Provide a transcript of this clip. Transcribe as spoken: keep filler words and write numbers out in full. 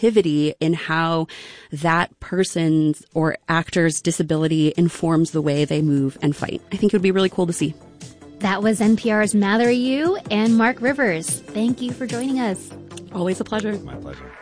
sensitivity in how that person's or actor's disability informs the way they move and fight. I think it would be really cool to see. That was N P R's Mallory Yu and Mark Rivers. Thank you for joining us. Always a pleasure. My pleasure.